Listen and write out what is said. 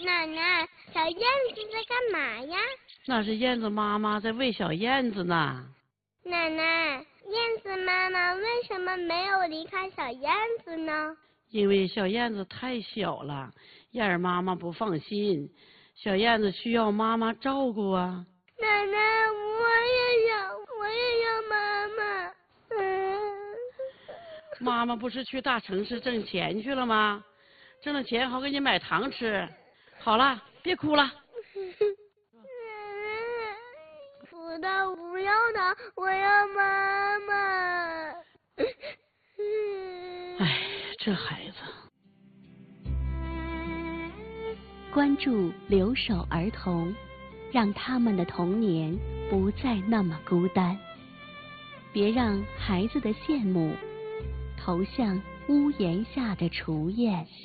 奶奶，小燕子在干嘛呀？ 那是燕子妈妈在喂小燕子呢。 奶奶，燕子妈妈为什么没有离开小燕子呢？ 因为小燕子太小了，燕儿妈妈不放心，小燕子需要妈妈照顾啊。 奶奶，我也要妈妈。 妈妈不是去大城市挣钱去了吗？挣了钱好给你买糖吃。好了，别哭了。 不的，不要的，我要妈妈。 哎，这孩子。 关注留守儿童，让他们的童年不再那么孤单。别让孩子的羡慕投向屋檐下的雏燕。